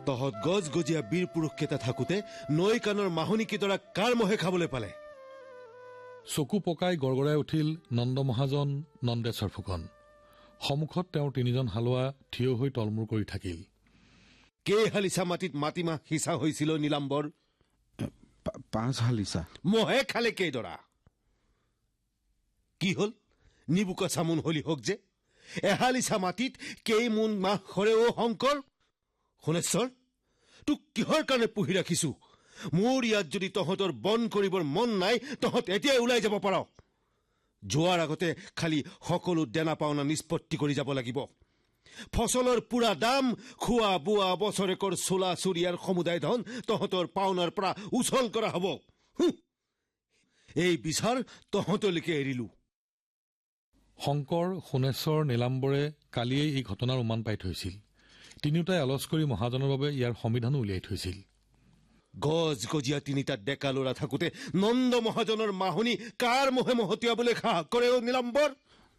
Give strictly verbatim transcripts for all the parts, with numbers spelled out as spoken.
তহত গজ গজিয়া বীৰ পুৰুষকেইটা থাকোঁতে নৈ কাণৰ মাহনি কিদৰা কাৰ মহে খাবলৈ পালে? চকু পকাই গড়গড়াই উঠিল নন্দ মহাজন নন্দেশ্বৰ ফুকন। সন্মুখত তেওঁৰ তিনিজন হালোৱা থিয় হৈ তলমূৰ কৰি থাকিল। কেই হালিচা মাটিত মাটিমাহ সিঁচা হৈছিল নীলাম্বৰ? পাঁচ হালিচা। মহে খালে কেইডৰা? কি হল? নিবুকা চামোন হলি হওক যে এহালিচা মাটিত কেই মোন মাহ সৰে অ শংকৰ? শুনেশ্বৰ, তোক কিহৰ কাৰণে পুহি ৰাখিছো? মোৰ ইয়াত যদি তহঁতৰ বন কৰিবৰ মন নাই, তহঁত এতিয়াই ওলাই যাব পাৰ। যোৱাৰ আগতে খালি সকলো দেনা পাওনা নিষ্পত্তি কৰি যাব লাগিব। ফচলৰ পুৰা দাম, খোৱা বোৱা বছৰেকৰ চোলা চুৰিয়াৰ সমুদায় ধন তহঁতৰ পাওনাৰ পৰা উচল কৰা হ'ব। এই বিচাৰ তহঁতলৈকে এৰিলো। শংকৰ, সোণেশ্বৰ, নীলাম্বৰে কালিয়েই এই ঘটনাৰ উমান পাই থৈছিল। তিনিওটাই আলোচ কৰি মহাজনৰ বাবে ইয়াৰ সংবিধানো উলিয়াই থৈছিল। গজ গজিয়া তিনিটা ডেকা লৰা থাকোঁতে নন্দ মহাজনৰ মাহনি কাৰ মহে মহতিয়াবলৈ সাহস কৰে অ নীলাম্বৰ?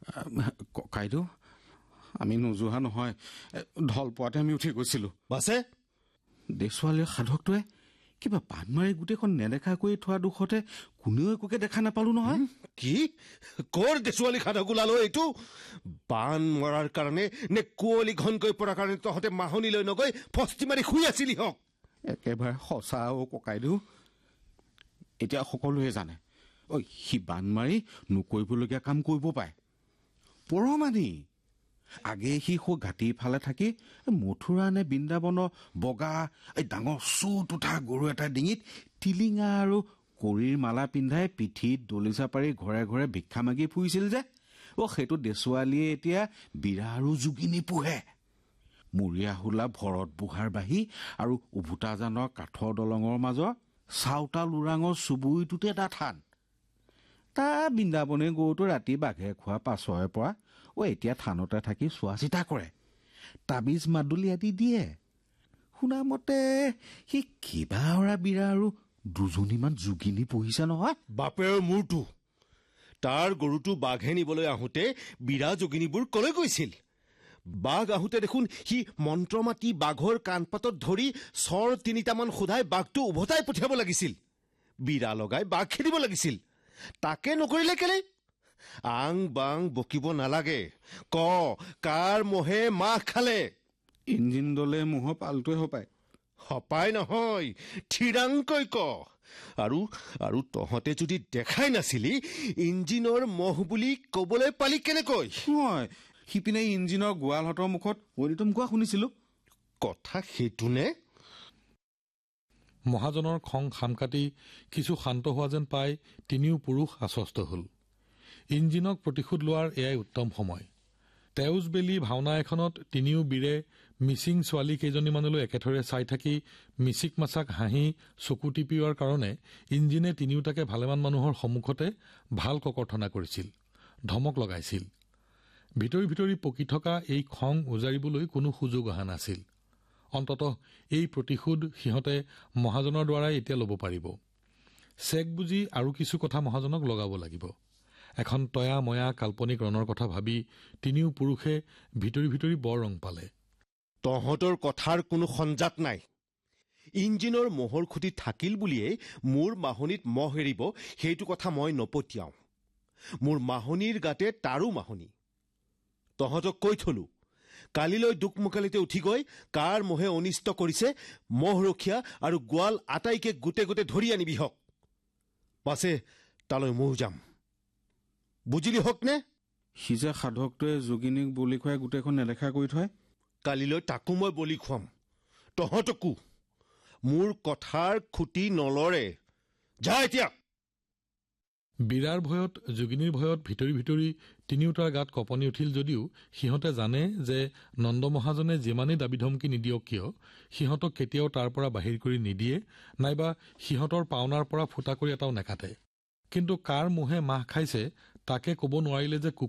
ককাইদেউ, আমি নোযোৱা নহয়, ঢল পোৱাতে আমি উঠি গৈছিলো। বাছে দেছোৱালীৰ সাধকটোৱে কিবা পাণ মাৰি গোটেইখন নেদেখা কৰি থোৱা দুখতে কোনেও একোকে দেখা নাপালো নহয়। কি কৰ দেছোৱালী সাধক ওলালো? এইটো বান মৰাৰ কাৰণে নে কুঁৱলী ঘনকৈ পৰাৰ কাৰণে তহঁতে মাহনিলৈ নগৈ ফস্তি মাৰি শুই আছিলি? হওক একেবাৰে সঁচা অ ককাইদেউ। এতিয়া সকলোৱে জানে ঐ সি বান মাৰি নকৰিবলগীয়া কাম কৰিব পাৰে। পৰমানি আগে সি সৌ ঘাটিৰ ফালে থাকি মথুৰা নে বৃন্দাবনৰ বগা এই ডাঙৰ চুট উঠা গৰু এটা ডিঙিত টিলিঙা আৰু কৰিৰ মালা পিন্ধাই পিঠিত দলিচা পাৰি ঘৰে ঘৰে ভিক্ষা মাগি ফুৰিছিল যে, অ সেইটো দেছোৱালীয়ে এতিয়া বীৰা আৰু যোগিনী পোহে। মুৰিয়া হোলা ভৰত বুহাৰ বাঢ়ি আৰু উভোটাজানৰ কাঠৰ দলঙৰ মাজৰ চাওতা লুৰাঙৰ চুবুৰীটোতে এটা থান। তাৰ বৃন্দাবনে গৰুটো ৰাতি বাঘে খোৱা পাছৰে পৰা অ এতিয়া থানতে থাকি চোৱা চিতা কৰে, তাবিজ মাদুলি আদি দিয়ে। শুনামতে সি কিবা অৰা বীৰা আৰু দুজনীমান যোগিনী পঢ়িছে নহয়। বাপেৰ মূৰটো, তাৰ গৰুটো বাঘে নিবলৈ আহোঁতে বীৰা যোগিনীবোৰ কলৈ গৈছিল? বাঘ আহোঁতে দেখোন সি মন্ত্ৰ মাতি বাঘৰ কাণপাতত ধৰি চৰ তিনিটামান সোধাই বাঘটো উভতাই পঠিয়াব লাগিছিল। বীৰা লগাই বাঘ খেদিব লাগিছিল। তাকে নকৰিলে কেলে? আং বাং বকিব নালাগে, ক কাৰ মহে মাহ খালে? ইঞ্জিন দলে মহ পালটোৱে হপায়। হপাই নহয়, থিৰাংকৈ ক। আৰু আৰু তহঁতে যদি দেখাই নাছিলি ইঞ্জিনৰ মহ বুলি কবলৈ পালি কেনেকৈ? নহয়, সিপিনে ইঞ্জিনৰ গোৱালহঁতৰ মুখত ৱৰিতম কোৱা শুনিছিলো। কথা সেইটো নে? মহাজনৰ খং খাম কাটি কিছু শান্ত হোৱা যেন পাই তিনিও পুৰুষ আশ্বস্ত হল। ইঞ্জিনক প্ৰতিশোধ লোৱাৰ এয়াই উত্তম সময়। তেউজ বেলি ভাওনা এখনত তিনিও বীৰে মিচিং ছোৱালী কেইজনীমানলৈ একেথৰে চাই থাকি মিচিক মাছাক হাঁহি চকু টিপিওৱাৰ কাৰণে ইঞ্জিনে তিনিওটাকে ভালেমান মানুহৰ সন্মুখতে ভাল ককৰ্থনা কৰিছিল, ধমক লগাইছিল। ভিতৰি ভিতৰি পকি থকা এই খং উজাৰিবলৈ কোনো সুযোগ অহা নাছিল। অন্ততঃ এই প্ৰতিশোধ সিহঁতে মহাজনৰ দ্বাৰাই এতিয়া ল'ব পাৰিব। চেক বুজি আৰু কিছু কথা মহাজনক লগাব লাগিব। এখন তয়া ময়া কাল্পনিক ৰণৰ কথা ভাবি তিনিও পুৰুষে ভিতৰি ভিতৰি বৰ ৰং পালে। তহঁতৰ কথাৰ কোনো সঞ্জাত নাই। ইঞ্জিনৰ মহৰ খুটি থাকিল বুলিয়েই মোৰ মাহনিত মহ এৰিব সেইটো কথা মই নপতিয়াও। মোৰ মাহনিৰ গাতে তাৰো মাহনি। তহঁতক কৈ থলো, কালিলৈ দুকমুকালিতে উঠি গৈ কাৰ মহে অনিষ্ট কৰিছে মহ ৰখীয়া আৰু গোৱাল আটাইকে গোটে গোটে ধৰি আনিবি হওক। পাছে তালৈ ময়ো যাম। বুজিলি হওক নে? সি যে সাধকটোৱে যোগিনীক বলি খুৱাই গোটেইখন নেদেখা কৰি থয়। কালিলৈ তাকো মই বলি খুৱাম। তহঁতকো। মোৰ কথাৰ খুটি নলৰে। যা এতিয়া। বীৰাৰ ভয়ত যোগিনীৰ ভয়ত ভিতৰি ভিতৰি তিনিওটাৰ গাত কঁপনি উঠিল যদিও সিহঁতে জানে যে নন্দ মহাজনে যিমানেই দাবী ধমকি নিদিয়ক কিয় সিহঁতক কেতিয়াও তাৰ পৰা বাহিৰ কৰি নিদিয়ে, নাইবা সিহঁতৰ পাওনাৰ পৰা ফুটা কৰি এটাও নেকাটে। কিন্তু কাৰ মোহে মাহ খাইছে তাকে কব নোৱাৰিলে যে